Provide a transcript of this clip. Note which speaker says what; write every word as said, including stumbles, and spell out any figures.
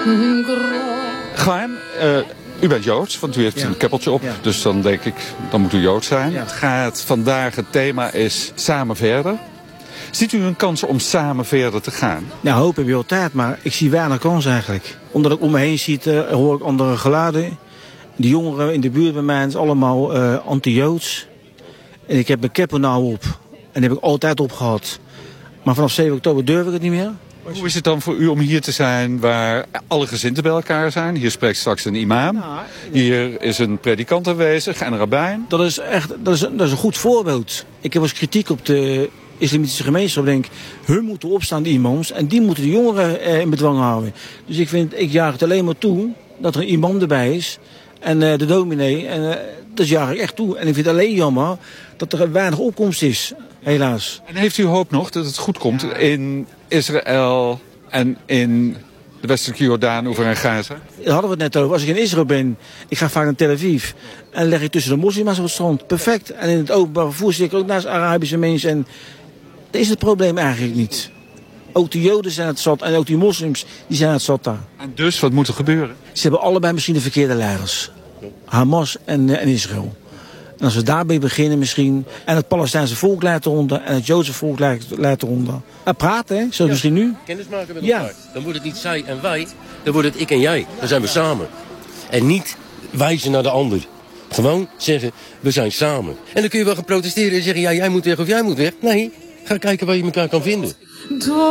Speaker 1: Chaim, uh, u bent Joods, want u heeft ja. een keppeltje op. Ja. Dus dan denk ik, dan moet u Joods zijn. Ja. Het gaat vandaag, het thema is samen verder. Ziet u een kans om samen verder te gaan?
Speaker 2: Nou, hoop heb je altijd, maar ik zie weinig kans eigenlijk. Omdat ik om me heen zie, uh, hoor ik andere geluiden. De jongeren in de buurt bij mij zijn allemaal uh, anti-Joods. En ik heb mijn keppel nou op. En die heb ik altijd opgehad. Maar vanaf zeven oktober durf ik het niet meer.
Speaker 1: Hoe is het dan voor u om hier te zijn waar alle gezinten bij elkaar zijn? Hier spreekt straks een imam. Hier is een predikant aanwezig en een rabbijn.
Speaker 2: Dat is echt dat is, dat is een goed voorbeeld. Ik heb eens kritiek op de islamitische gemeenschap. Ik denk, hun moeten opstaan, de imams. En die moeten de jongeren eh, in bedwang houden. Dus ik vind, ik jaag het alleen maar toe dat er een imam erbij is. En uh, de dominee. En uh, dat jaag ik echt toe. En ik vind het alleen jammer dat er weinig opkomst is. Helaas.
Speaker 1: En heeft u hoop nog dat het goed komt ja. in Israël en in de westelijke Jordaan over en Gaza?
Speaker 2: Daar hadden we het net over. Als ik in Israël ben, ik ga vaak naar Tel Aviv. En leg ik tussen de moslims op het strand. Perfect. En in het openbaar vervoer zit ik ook naast Arabische mensen. En dat is het probleem eigenlijk niet. Ook de Joden zijn het zat en ook die moslims die zijn het zat daar.
Speaker 1: En dus, wat moet er gebeuren?
Speaker 2: Ze hebben allebei misschien de verkeerde leiders. Hamas en, uh, en Israël. En als we daarbij beginnen misschien. En het Palestijnse volk leidt eronder. En het Joodse volk leidt eronder. En praten, hè? Zoals ja, misschien nu.
Speaker 3: Kennis maken met elkaar. Ja. Dan wordt het niet zij en wij. Dan wordt het ik en jij. Dan zijn we samen. En niet wijzen naar de ander. Gewoon zeggen, we zijn samen. En dan kun je wel gaan protesteren en zeggen, ja, jij moet weg of jij moet weg. Nee, ga kijken waar je elkaar kan vinden.